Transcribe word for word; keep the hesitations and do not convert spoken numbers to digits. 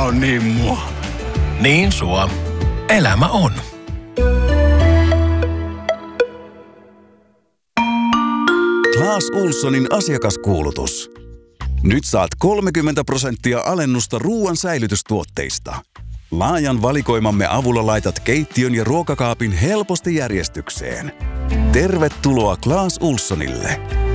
on niin mua. Niin sua. Elämä on. Clas Ohlsonin asiakaskuulutus. Nyt saat kolmekymmentä prosenttia alennusta ruoan säilytystuotteista. Laajan valikoimamme avulla laitat keittiön ja ruokakaapin helposti järjestykseen. Tervetuloa Clas Ohlsonille.